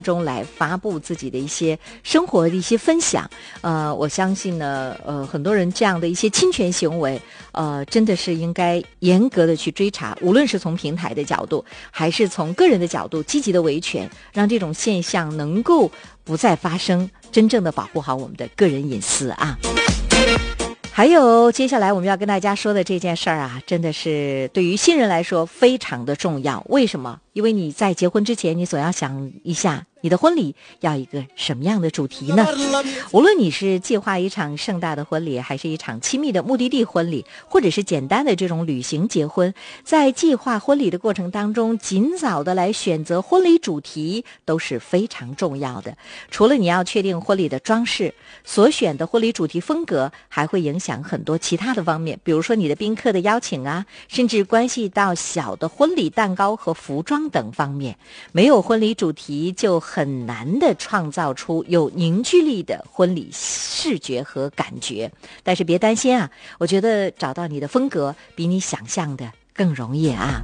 中来发布自己的一些生活的一些分享。我相信呢，很多人这样的一些侵权行为，真的是应该严格的去追查，无论是从平台的角度，还是从个人的角度，积极的维权，让这种现象能够不再发生，真正的保护好我们的个人隐私啊。还有接下来我们要跟大家说的这件事儿啊，真的是对于新人来说非常的重要。为什么？因为你在结婚之前，你总要想一下你的婚礼要一个什么样的主题呢？无论你是计划一场盛大的婚礼，还是一场亲密的目的地婚礼，或者是简单的这种旅行结婚，在计划婚礼的过程当中，尽早的来选择婚礼主题都是非常重要的。除了你要确定婚礼的装饰，所选的婚礼主题风格还会影响很多其他的方面，比如说你的宾客的邀请啊，甚至关系到小的婚礼蛋糕和服装等方面。没有婚礼主题，就很难的创造出有凝聚力的婚礼视觉和感觉。但是别担心啊，我觉得找到你的风格比你想象的更容易啊。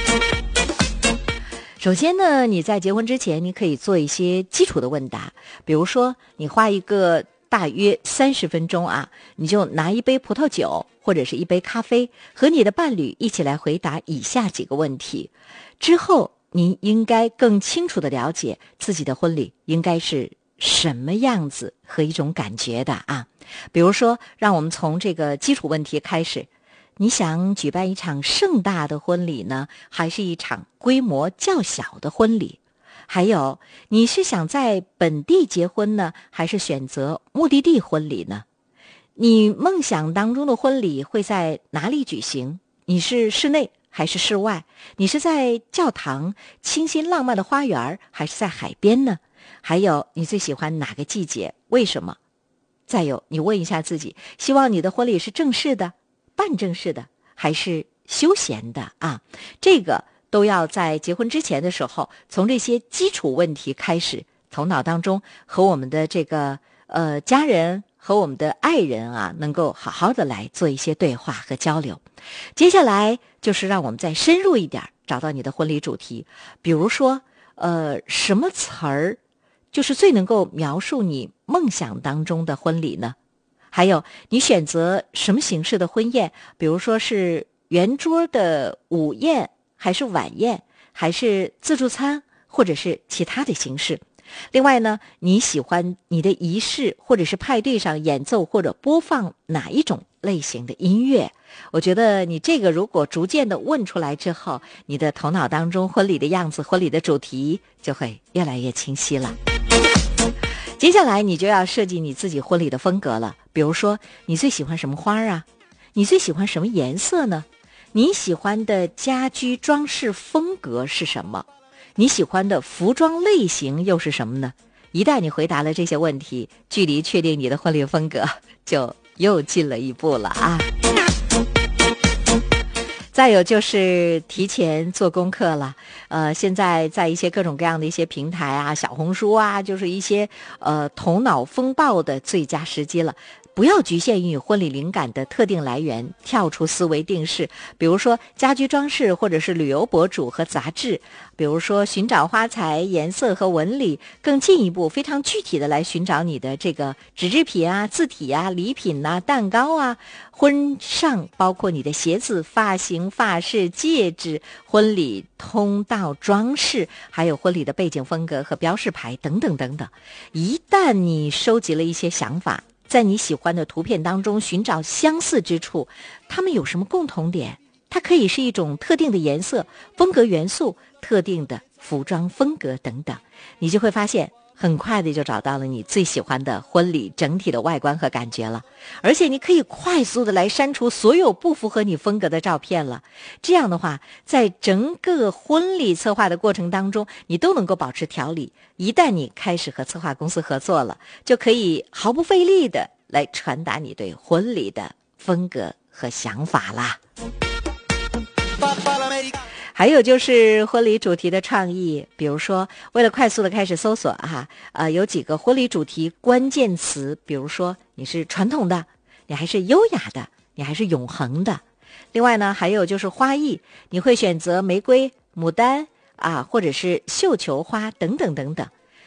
首先呢，你在结婚之前，你可以做一些基础的问答，比如说你花一个大约30分钟啊，你就拿一杯葡萄酒或者是一杯咖啡，和你的伴侣一起来回答以下几个问题。之后您应该更清楚地了解自己的婚礼应该是什么样子和一种感觉的啊。比如说，让我们从这个基础问题开始。你想举办一场盛大的婚礼呢，还是一场规模较小的婚礼？还有，你是想在本地结婚呢，还是选择目的地婚礼呢？你梦想当中的婚礼会在哪里举行？你是室内还是室外？你是在教堂、清新浪漫的花园，还是在海边呢？还有，你最喜欢哪个季节？为什么？再有，你问一下自己，希望你的婚礼是正式的、半正式的，还是休闲的啊？这个都要在结婚之前的时候，从这些基础问题开始，头脑当中和我们的这个家人和我们的爱人啊，能够好好的来做一些对话和交流。接下来就是让我们再深入一点，找到你的婚礼主题。比如说什么词儿就是最能够描述你梦想当中的婚礼呢？还有，你选择什么形式的婚宴？比如说是圆桌的午宴，还是晚宴，还是自助餐，或者是其他的形式。另外呢，你喜欢你的仪式或者是派对上演奏或者播放哪一种类型的音乐？我觉得你这个如果逐渐的问出来之后，你的头脑当中婚礼的样子、婚礼的主题就会越来越清晰了。接下来你就要设计你自己婚礼的风格了，比如说你最喜欢什么花啊？你最喜欢什么颜色呢？你喜欢的家居装饰风格是什么？你喜欢的服装类型又是什么呢？一旦你回答了这些问题，距离确定你的婚礼风格就又近了一步了啊。再有就是提前做功课了，现在在一些各种各样的一些平台啊，小红书啊，就是一些头脑风暴的最佳时机了。不要局限于婚礼灵感的特定来源，跳出思维定式。比如说家居装饰，或者是旅游博主和杂志。比如说寻找花材、颜色和纹理，更进一步非常具体的来寻找你的这个纸制品啊、字体啊、礼品啊、蛋糕啊。婚上包括你的鞋子、发型、发饰、戒指、婚礼通道装饰，还有婚礼的背景风格和标识牌等等等等。一旦你收集了一些想法，在你喜欢的图片当中寻找相似之处，它们有什么共同点？它可以是一种特定的颜色、风格元素、特定的服装风格等等，你就会发现很快的就找到了你最喜欢的婚礼整体的外观和感觉了。而且你可以快速的来删除所有不符合你风格的照片了。这样的话，在整个婚礼策划的过程当中，你都能够保持条理。一旦你开始和策划公司合作了，就可以毫不费力的来传达你对婚礼的风格和想法啦。还有就是婚礼主题的创意，比如说为了快速的开始搜索有几个婚礼主题关键词，比如说你是传统的，你还是优雅的，你还是永恒的。另外呢，还有就是花艺，你会选择玫瑰、牡丹或者是绣球花等等等等。